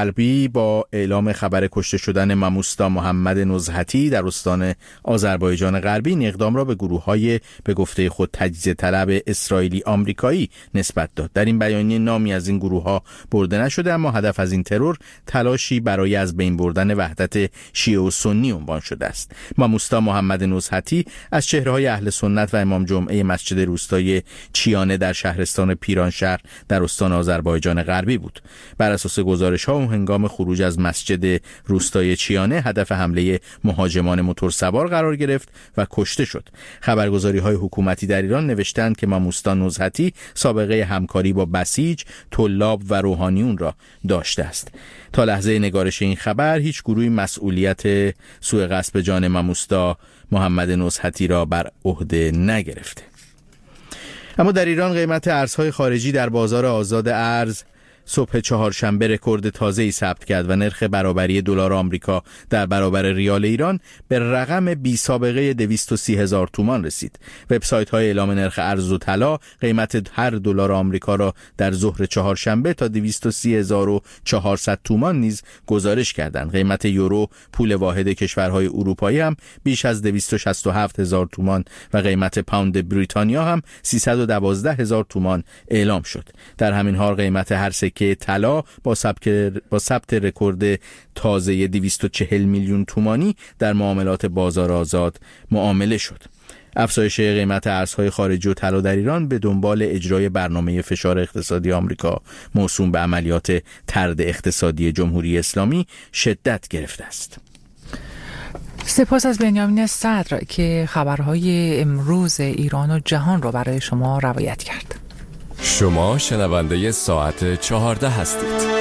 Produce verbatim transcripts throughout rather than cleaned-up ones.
غربی با اعلام خبر کشته شدن ماموستا محمد نزهتی در استان آذربایجان غربی این اقدام را به گروه‌های به گفته خود تجزیه طلب اسرائیلی آمریکایی نسبت داد. در این بیانیه نامی از این گروه‌ها برده نشده، اما هدف از این ترور تلاشی برای از بین بردن وحدت شیعه و سنی عنوان شده است. ماموستا محمد نزهتی از چهره‌های اهل سنت و امام جمعه مسجد روستای چیانه در شهرستان پیرانشهر در استان آذربایجان غربی بود. بر اساس گزارش‌ها اون هنگام خروج از مسجد روستای چیانه هدف حمله مهاجمان موتورسوار قرار گرفت و کشته شد. خبرگزاری‌های حکومتی در ایران نوشتند که ماموستا نزهتی سابقه همکاری با بسیج، طلاب و روحانیون را داشته است. تا لحظه نگارش این خبر هیچ گروهی مسئولیت سوء قصد به جان ماموستا محمد نزهتی را بر عهده نگرفته. اما در ایران قیمت ارزهای خارجی در بازار آزاد ارز صبح چهارشنبه رکورد تازه‌ای ثبت کرد و نرخ برابری دلار آمریکا در برابر ریال ایران به رقم بی سابقه دویست و سی هزار تومان رسید. وبسایت‌های اعلام نرخ ارز و طلا قیمت هر دلار آمریکا را در ظهر چهارشنبه تا دویست و سی هزار و چهارصد تومان نیز گزارش کردند. قیمت یورو پول واحد کشورهای اروپایی هم بیش از دویست و شصت و هفت هزار تومان و قیمت پوند بریتانیا هم سیصد و دوازده هزار تومان اعلام شد. در همین حال قیمت هر سکه طلا با ثبت با ثبت رکورد تازه دویست و چهل میلیون تومانی در معاملات بازار آزاد معامله شد. افزایش قیمت ارزهای خارجی و طلا در ایران به دنبال اجرای برنامه فشار اقتصادی آمریکا موسوم به عملیات طرد اقتصادی جمهوری اسلامی شدت گرفته است. سپاس از بنیامین صدر که خبرهای امروز ایران و جهان را برای شما روایت کرد. شما شنونده ساعت چهارده هستید.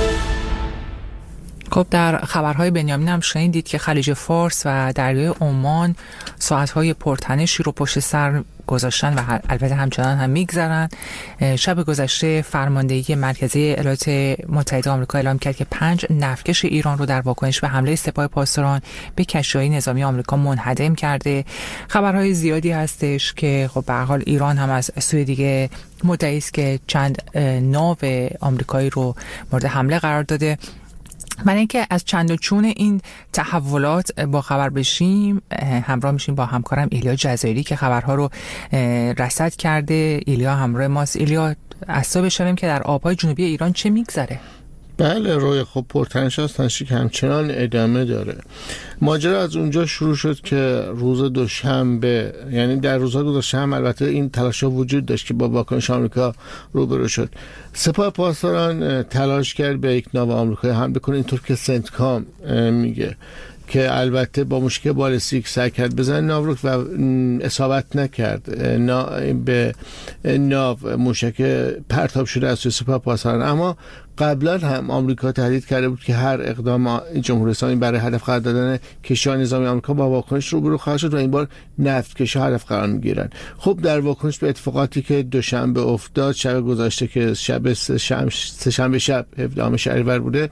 خب در خبرهای بنیامین هم شنیدید که خلیج فارس و دریای عمان ساعتهای پرتنشی رو پشت سر گذاشتن و البته همچنان هم میگذرن. شب گذشته فرماندهی مرکزی ایالات متحده آمریکا اعلام کرد که پنج نفتکش ایران رو در واکنش به حمله سپاه پاسداران به کشتی‌های نظامی آمریکا منهدم کرده. خبرهای زیادی هستش که خب به هر حال ایران هم از سوی دیگه مدعی است که چند ناو آمریکایی رو مورد حمله قرار داده. برای اینکه از چند و چون این تحولات با خبر بشیم همراه میشیم با همکارم ایلیا جزایری که خبرها رو رصد کرده. ایلیا همراه ماست. ایلیا از صبح بشنویم که در آبهای جنوبی ایران چه میگذره. بله روی خب پرتنش از تنشی که همچنان ادامه داره. ماجرا از اونجا شروع شد که روز دوشنبه، یعنی در روزهای گذشته هم البته این تلاش‌ها وجود داشت که با واکنش آمریکا روبرو شد. سپاه پاسداران تلاش کرد به یک ناو آمریکایی حمله کنه، اینطور که سنتکام میگه، که البته با مشکل بالستیک سعی کرد بزنه ناو رو و اصابت نکرد. نا به ناو موشک پرتاب شده از سوی سپاه پاسداران. اما قبلا هم آمریکا تهدید کرده بود که هر اقدام جمهوری اسلامی برای هدف قرار دادن کشتی‌های نظامی آمریکا با واکنش روبرو خواهد شد و این بار نفتکش‌ها هدف قرار می‌گیرن. خب در واکنش به اتفاقاتی که دوشنبه افتاد، شب گذشته که شب سه‌شنبه شب هفدهم شهریور بوده،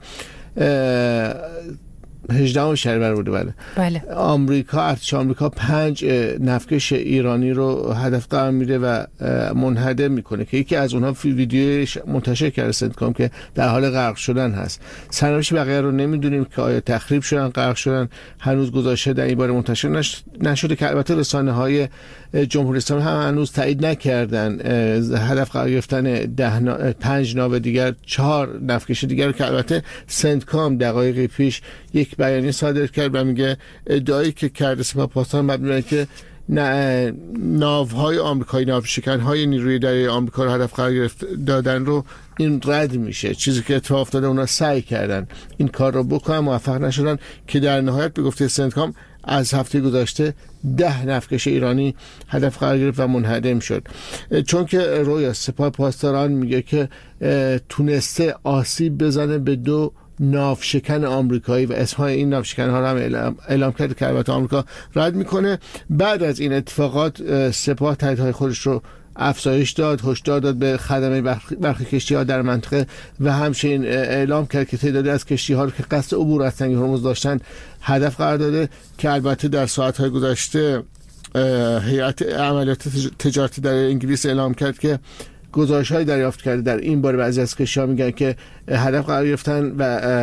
هجدهم شهریور بوده، بله بله آمریکا، ارتش آمریکا پنج نفتکش ایرانی رو هدف قرار میده و منهدم میکنه که یکی از اونها ویدیو منتشر کرده سنتکام که در حال غرق شدن هست. سرنوشت بقیه رو نمیدونیم که آیا تخریب شدن، غرق شدن، هنوز گذاشته در این باره منتشر نش... نشده که البته رسانه‌های جمهوری اسلامی هم هنوز تایید نکردن هدف قرار گرفتن ده نا... پنج ناو دیگر، چهار نفتکش دیگر که البته سنتکام دقایقی پیش یک بیانیه صادر کرد و میگه ادعایی که کرده سپاه پاسداران مبنی که ناوهای آمریکایی، ناوشکن‌های نیروی دریایی آمریکا رو هدف قرار گرفت دادن رو این رد میشه. چیزی که اتفاق افتاده، اونا سعی کردن این کار رو بکنن، موفق نشدن که در نهایت به گفته سنتکام از هفته گذشته ده نفتکش ایرانی هدف قرار گرفت و منهدم شد. چون که رویا سپاه پاسداران میگه که تونسته آسیب بزنه به دو ناوشکن آمریکایی و اسمهای این ناوشکن ها رو هم اعلام, اعلام کرده که البته آمریکا رد میکنه. بعد از این اتفاقات سپاه تاییدهای خودش رو افزایش داد، هشدار داد به خدمه برخی کشتی ها در منطقه و همچنین اعلام کرد که تعدادی از کشتی ها رو که قصد عبور از تنگه هرمز داشتن هدف قرار داده، که البته در ساعت های گذشته هیئت عملیات تجارتی در انگلیس اعلام کرد که گزارش‌های دریافت کرده در این باره بعضی از کشتی‌ها میگن که هدف قرار گرفتن و